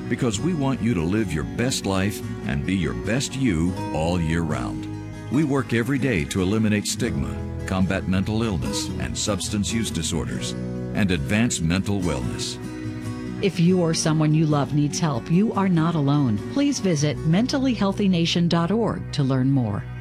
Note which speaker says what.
Speaker 1: because we want you to live your best life and be your best you all year round. We work every day to eliminate stigma, combat mental illness and substance use disorders, and advance mental wellness.
Speaker 2: If you or someone you love needs help, you are not alone. Please visit mentallyhealthynation.org to learn more.